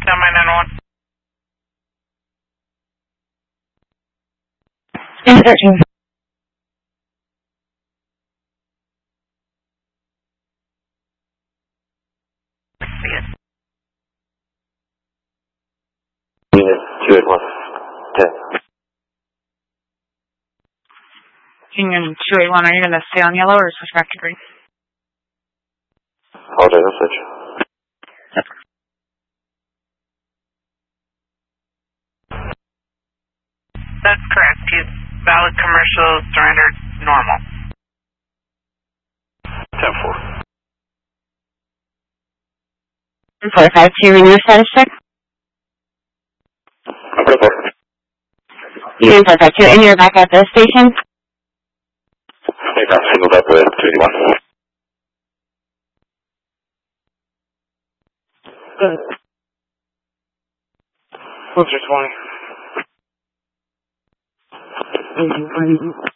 Semi 911. In 13. Unit 281. 10. Union 281, are you going to stay on yellow or switch back to green? Apologize, I'll switch. That's correct. He's valid commercial, surrendered normal. 10-4. 452, renew status check. 4. Union 452, and you're back at the station. Hey, got signaled up with 281. Good. Closer 20.